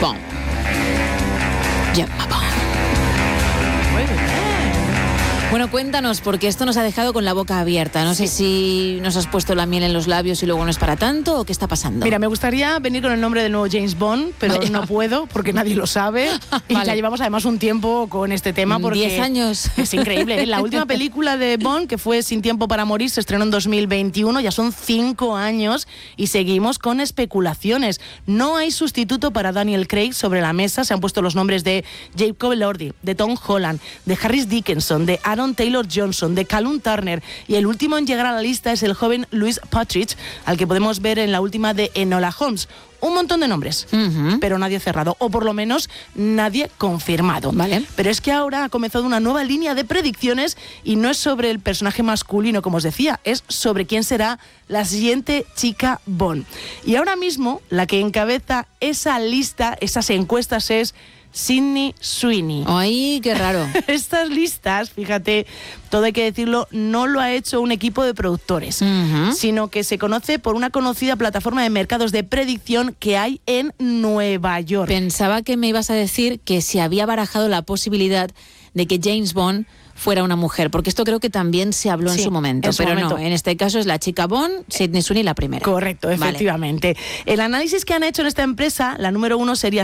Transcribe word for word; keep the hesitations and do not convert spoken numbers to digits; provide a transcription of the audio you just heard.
Bond. Gemma Bond. Muy bien. Bueno, cuéntanos, porque esto nos ha dejado con la boca abierta. No sé si nos has puesto la miel en los labios y luego no es para tanto, o qué está pasando. Mira, me gustaría venir con el nombre del nuevo James Bond, pero Vaya. no puedo porque nadie lo sabe. Y Vale. ya llevamos además un tiempo con este tema porque Diez años. es increíble, ¿eh? La última película de Bond, que fue Sin tiempo para morir, se estrenó en dos mil veintiuno, ya son cinco años y seguimos con especulaciones. No hay sustituto para Daniel Craig sobre la mesa. Se han puesto los nombres de Jacob Elordi, de Tom Holland, de Harris Dickinson, de Aaron Taylor Johnson, de Callum Turner, y el último en llegar a la lista es el joven Louis Partridge, al que podemos ver en la última de Enola Holmes. Un montón de nombres, Uh-huh. pero nadie cerrado, o por lo menos nadie confirmado. Vale. Pero es que ahora ha comenzado una nueva línea de predicciones y no es sobre el personaje masculino, como os decía, es sobre quién será la siguiente chica Bond. Y ahora mismo la que encabeza esa lista, esas encuestas, es Sydney Sweeney. Ay, qué raro. Estas listas, fíjate, todo hay que decirlo, no lo ha hecho un equipo de productores, Uh-huh. sino que se conoce por una conocida plataforma de mercados de predicción que hay en Nueva York. Pensaba que me ibas a decir que se había barajado la posibilidad de que James Bond fuera una mujer, porque esto creo que también se habló Sí, en su momento, en su pero momento. no, en este caso es la chica Bond, Sydney Sweeney la primera. Correcto, Vale. efectivamente. El análisis que han hecho en esta empresa, la número uno sería